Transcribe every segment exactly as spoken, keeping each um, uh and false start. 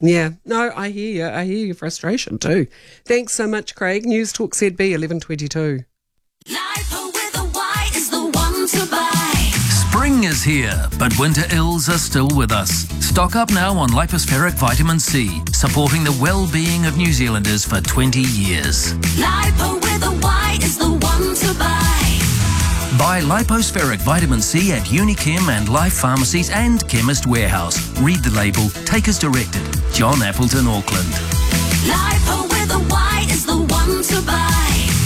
Yeah, no, I hear you. I hear your frustration too. Thanks so much, Craig. News Talk Z B, eleven twenty-two. Lipo with a Y is the one to buy. Spring is here, but winter ills are still with us. Stock up now on Lipospheric Vitamin C, supporting the well-being of New Zealanders for twenty years. Lipo with a Y is the one to buy. Buy Lipospheric Vitamin C at Unichem and Life Pharmacies and Chemist Warehouse. Read the label. Take as directed. John Appleton, Auckland. Lipo with a Y is the one to buy.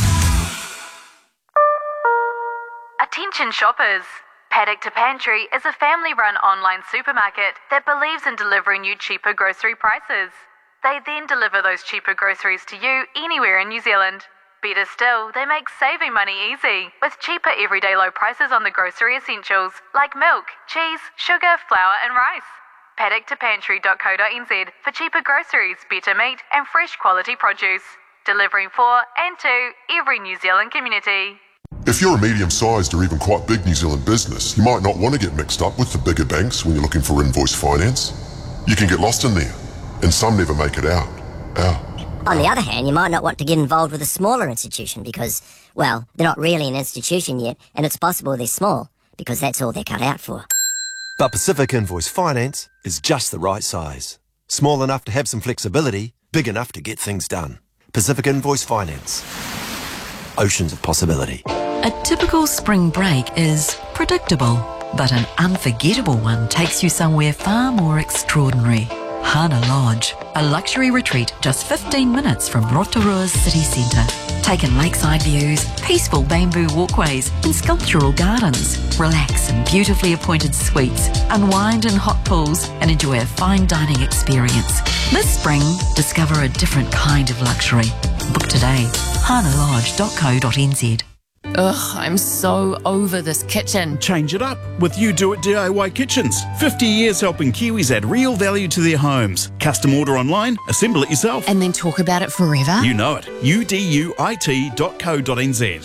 Attention shoppers. Paddock to Pantry is a family-run online supermarket that believes in delivering you cheaper grocery prices. They then deliver those cheaper groceries to you anywhere in New Zealand. Better still, they make saving money easy, with cheaper everyday low prices on the grocery essentials like milk, cheese, sugar, flour and rice. paddock to pantry dot co dot n z for cheaper groceries, better meat and fresh quality produce. Delivering for and to every New Zealand community. If you're a medium-sized or even quite big New Zealand business, you might not want to get mixed up with the bigger banks when you're looking for invoice finance. You can get lost in there, and some never make it out. Out. On the other hand, you might not want to get involved with a smaller institution because, well, they're not really an institution yet, and it's possible they're small, because that's all they're cut out for. But Pacific Invoice Finance is just the right size. Small enough to have some flexibility, big enough to get things done. Pacific Invoice Finance. Oceans of possibility. A typical spring break is predictable, but an unforgettable one takes you somewhere far more extraordinary. Hana Lodge, a luxury retreat just fifteen minutes from Rotorua's city centre. Take in lakeside views, peaceful bamboo walkways and sculptural gardens. Relax in beautifully appointed suites, unwind in hot pools and enjoy a fine dining experience. This spring, discover a different kind of luxury. Book today, hana lodge dot co dot n z. Ugh, I'm so over this kitchen. Change it up with You Do It D I Y Kitchens. fifty years helping Kiwis add real value to their homes. Custom order online, assemble it yourself. And then talk about it forever? You know it. U D U I T dot co dot n z.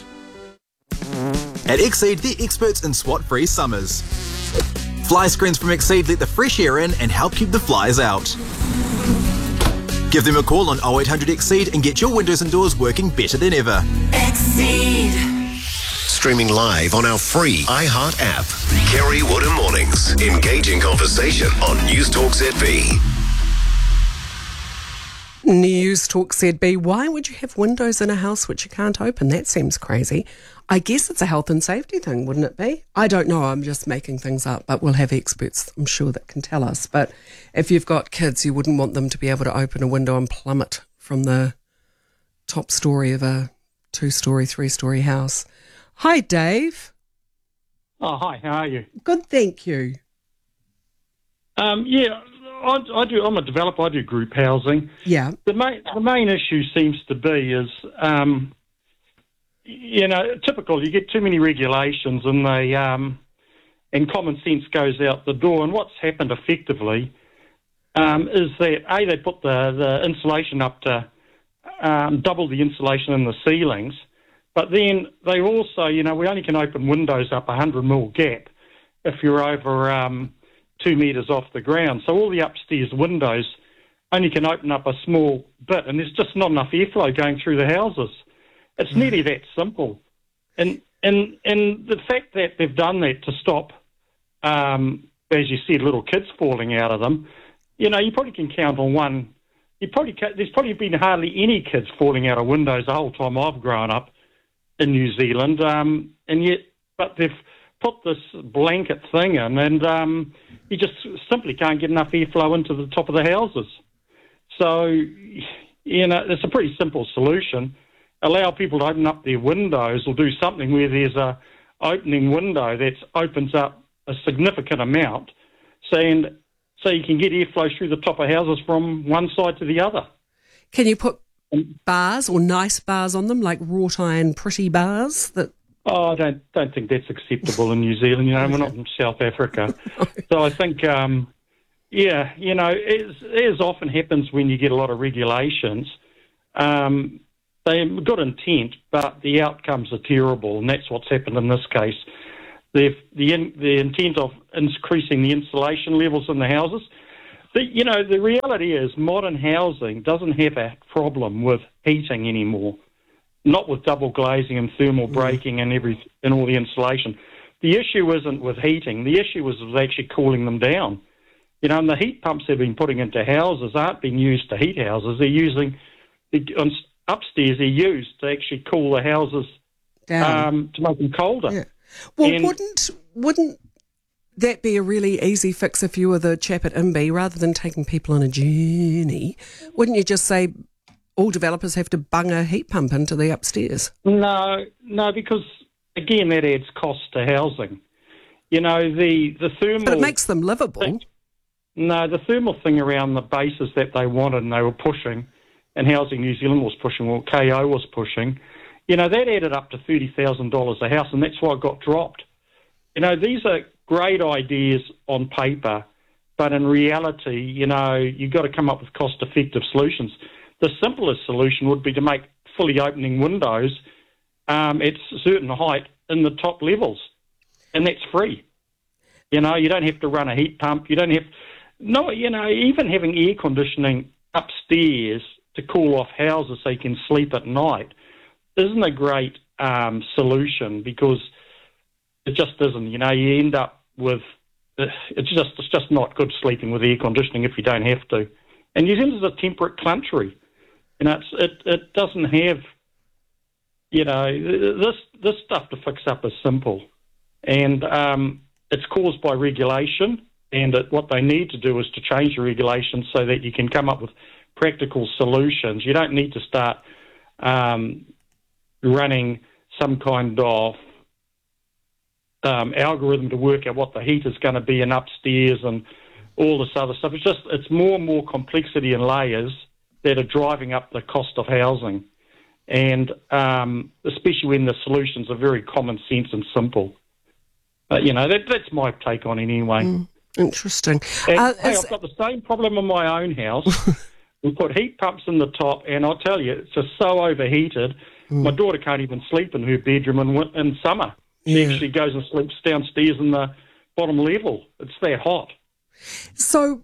At Exceed, they're experts in SWAT-free summers. Fly screens from Exceed let the fresh air in and help keep the flies out. Give them a call on oh eight hundred Exceed and get your windows and doors working better than ever. Exceed. Streaming live on our free iHeart app. Kerry Woodham Mornings. Engaging conversation on News Talk Z B. News Talk Z B. Why would you have windows in a house which you can't open? That seems crazy. I guess it's a health and safety thing, wouldn't it be? I don't know. I'm just making things up, but we'll have experts, I'm sure, that can tell us. But if you've got kids, you wouldn't want them to be able to open a window and plummet from the top story of a two-story, three-story house. Hi, Dave. Oh, hi. How are you? Good, thank you. Um, yeah, I, I do. I'm a developer. I do group housing. Yeah. The main the main issue seems to be is, um, you know, typical. You get too many regulations, and they um, and common sense goes out the door. And what's happened effectively um, is that a they put the the insulation up to um, double the insulation in the ceilings. But then they also, you know, we only can open windows up a one hundred mil gap if you're over um, two metres off the ground. So all the upstairs windows only can open up a small bit, and there's just not enough airflow going through the houses. It's mm. nearly that simple. And and and the fact that they've done that to stop, um, as you said, little kids falling out of them, you know, you probably can count on one. You probably ca- there's probably been hardly any kids falling out of windows the whole time I've grown up in New Zealand, um, and yet, but they've put this blanket thing in, and um, you just simply can't get enough airflow into the top of the houses. So, you know, it's a pretty simple solution. Allow people to open up their windows, or do something where there's a opening window that opens up a significant amount, so, and, so you can get airflow through the top of houses from one side to the other. Can you put bars or nice bars on them, like wrought iron pretty bars? That Oh, I don't don't think that's acceptable in New Zealand. You know, we're not in South Africa. So I think, um, yeah, you know, as, as often happens when you get a lot of regulations, um, they've got intent, but the outcomes are terrible, and that's what's happened in this case. They've, the, in, the intent of increasing the insulation levels in the houses, The, you know, the reality is modern housing doesn't have a problem with heating anymore, not with double glazing and thermal breaking and every and all the insulation. The issue isn't with heating. The issue is with actually cooling them down. You know, and the heat pumps they've been putting into houses aren't being used to heat houses. They're using, on upstairs, they're used to actually cool the houses down, um, to make them colder. Yeah. Well, And- wouldn't wouldn't that be a really easy fix if you were the chap at I M B I, rather than taking people on a journey? Wouldn't you just say all developers have to bung a heat pump into the upstairs? No, no, because, again, that adds cost to housing. You know, the, the thermal... But it makes them livable. Thing, no, the thermal thing around the bases that they wanted and they were pushing, and Housing New Zealand was pushing, or K O was pushing, you know, that added up to thirty thousand dollars a house, and that's why it got dropped. You know, these are great ideas on paper, but in reality, you know, you've got to come up with cost-effective solutions. The simplest solution would be to make fully opening windows um, at a certain height in the top levels, and that's free. You know, you don't have to run a heat pump. You don't have... No, you know, even having air conditioning upstairs to cool off houses so you can sleep at night isn't a great um, solution, because it just isn't. You know, you end up with... It's just it's just not good sleeping with air conditioning if you don't have to. And New Zealand's a temperate country. You know, it's, it it doesn't have, you know, this this stuff to fix up is simple, and um, it's caused by regulation. And it, what they need to do is to change the regulations so that you can come up with practical solutions. You don't need to start um, running some kind of um, algorithm to work out what the heat is going to be in upstairs and all this other stuff. It's just it's more and more complexity and layers that are driving up the cost of housing, and um, especially when the solutions are very common sense and simple. But, you know, that, that's my take on it anyway. Mm, interesting. And, Uh, hey, is- I've got the same problem in my own house. We put heat pumps in the top, and I'll tell you, it's just so overheated. Mm. My daughter can't even sleep in her bedroom in, win- in summer. She Yeah. actually goes and sleeps downstairs in the bottom level. It's that hot. So,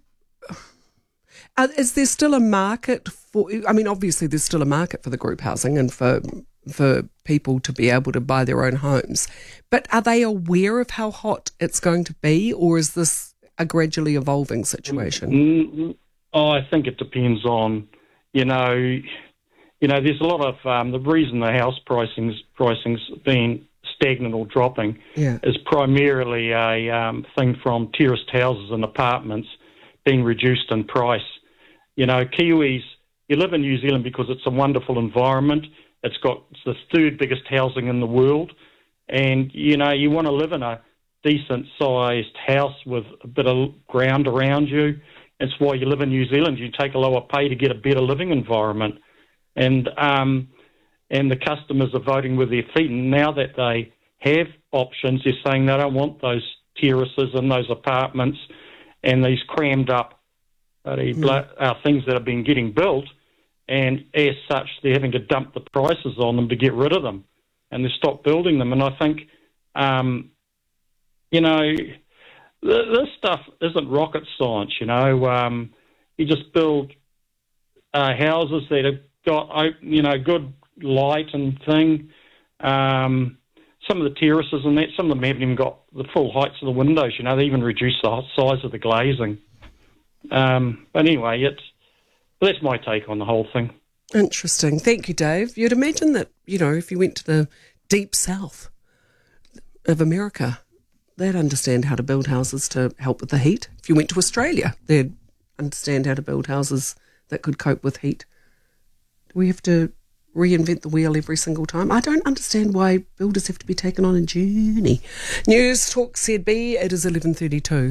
uh, is there still a market for? I mean, obviously, there's still a market for the group housing and for for people to be able to buy their own homes. But are they aware of how hot it's going to be, or is this a gradually evolving situation? Mm, oh, I think it depends on, you know, you know. There's a lot of um, the reason the house pricing's pricing's been stagnant or dropping Yeah. is primarily a um, thing from terraced houses and apartments being reduced in price. You know, Kiwis, you live in New Zealand because it's a wonderful environment. It's got it's the third biggest housing in the world, and you know you want to live in a decent-sized house with a bit of ground around you. That's why you live in New Zealand. You take a lower pay to get a better living environment, and um, and the customers are voting with their feet. And now that they have options, they're saying they don't want those terraces and those apartments and these crammed up uh, mm. uh, things that have been getting built. And as such, they're having to dump the prices on them to get rid of them, and they stop building them. And I think, um, you know, th- this stuff isn't rocket science. You know, um, you just build uh, houses that have got, you know, good light and thing. Um, some of the terraces and that, some of them haven't even got the full heights of the windows. You know, they even reduce the size of the glazing. Um, but anyway, it's. Well, that's my take on the whole thing. Interesting. Thank you, Dave. You'd imagine that, you know, if you went to the deep south of America, they'd understand how to build houses to help with the heat. If you went to Australia, they'd understand how to build houses that could cope with heat. Do we have to reinvent the wheel every single time? I don't understand why builders have to be taken on a journey. News Talk Z B, it is eleven thirty-two.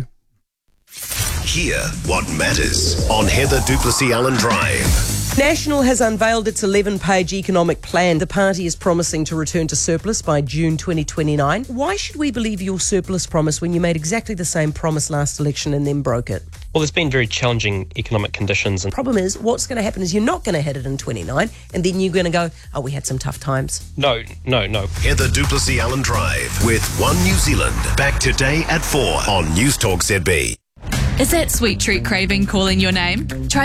Hear what matters on Heather Duplessis Allen Drive. National has unveiled its eleven-page economic plan. The party is promising to return to surplus by June twenty twenty-nine. Why should we believe your surplus promise when you made exactly the same promise last election and then broke it? Well, there's been very challenging economic conditions. The problem is, what's going to happen is you're not going to hit it in twenty-nine, and then you're going to go, oh, we had some tough times. No, no, no. Heather Duplessis Allen Drive with One New Zealand. Back today at four on News Talk Z B. Is that sweet treat craving calling your name? Try